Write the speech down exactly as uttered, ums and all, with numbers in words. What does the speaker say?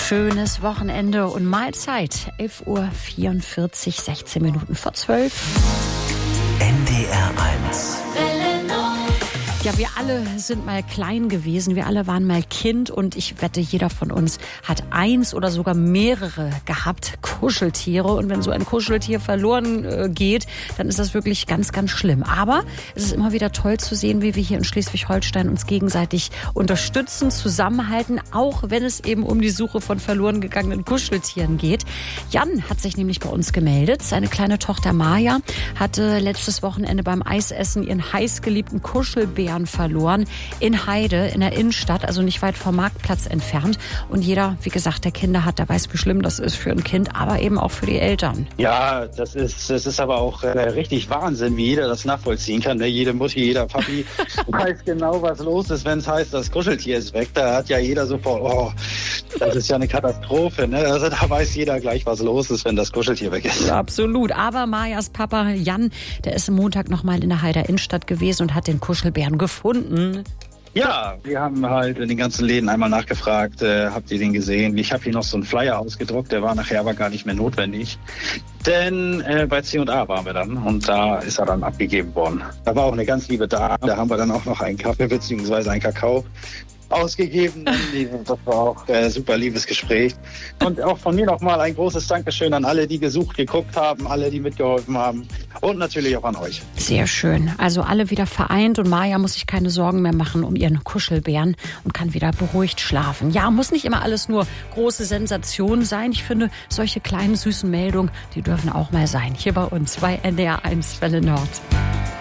Schönes Wochenende und Mahlzeit. elf Uhr vierundvierzig, sechzehn Minuten vor zwölf. N D R eins. Ja, wir alle sind mal klein gewesen, wir alle waren mal Kind und ich wette, jeder von uns hat eins oder sogar mehrere gehabt, Kuscheltiere. Und wenn so ein Kuscheltier verloren äh, geht, dann ist das wirklich ganz, ganz schlimm. Aber es ist immer wieder toll zu sehen, wie wir hier in Schleswig-Holstein uns gegenseitig unterstützen, zusammenhalten, auch wenn es eben um die Suche von verloren gegangenen Kuscheltieren geht. Jan hat sich nämlich bei uns gemeldet. Seine kleine Tochter Maja hatte letztes Wochenende beim Eisessen ihren heißgeliebten Kuschelbären verloren in Heide, in der Innenstadt, also nicht weit vom Marktplatz entfernt. Und jeder, wie gesagt, der Kinder hat, der weiß, wie schlimm das ist für ein Kind, aber eben auch für die Eltern. Ja, das ist, das ist aber auch äh, richtig Wahnsinn, wie jeder das nachvollziehen kann. Ne? Jede Mutti, jeder Papi weiß genau, was los ist, wenn es heißt, das Kuscheltier ist weg. Da hat ja jeder sofort, oh, das ist ja eine Katastrophe. Ne? Also da weiß jeder gleich, was los ist, wenn das Kuscheltier weg ist. Ja, absolut. Aber Majas Papa Jan, der ist am Montag nochmal in der Heider Innenstadt gewesen und hat den Kuschelbären gefunden. Ja, wir haben halt in den ganzen Läden einmal nachgefragt, äh, habt ihr den gesehen? Ich habe hier noch so einen Flyer ausgedruckt, der war nachher aber gar nicht mehr notwendig. Denn äh, bei C und A waren wir dann und da ist er dann abgegeben worden. Da war auch eine ganz liebe Dame, da haben wir dann auch noch einen Kaffee bzw. einen Kakao ausgegeben. Das war auch ein super liebes Gespräch. Und auch von mir nochmal ein großes Dankeschön an alle, die gesucht, geguckt haben, alle, die mitgeholfen haben und natürlich auch an euch. Sehr schön. Also alle wieder vereint und Maja muss sich keine Sorgen mehr machen um ihren Kuschelbären und kann wieder beruhigt schlafen. Ja, muss nicht immer alles nur große Sensationen sein. Ich finde, solche kleinen süßen Meldungen, die dürfen auch mal sein. Hier bei uns bei N D R eins Welle Nord.